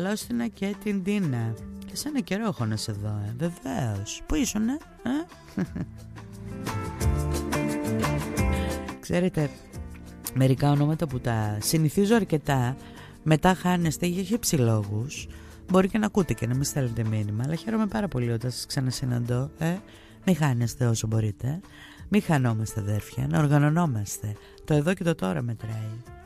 Καλώστηνα και την Τίνα. Και σε ένα καιρό έχω να σε δω, βεβαίως. Πού ήσουνε, Ξέρετε, μερικά ονόματα που τα συνηθίζω αρκετά, μετά χάνεστε για χύψη λόγους. Μπορεί και να ακούτε και να μην στέλνετε μήνυμα, αλλά χαίρομαι πάρα πολύ όταν σας ξανασυναντώ. Μην χάνεστε όσο μπορείτε. Μην χανόμαστε, αδέρφια, να οργανωνόμαστε. Το εδώ και το τώρα μετράει.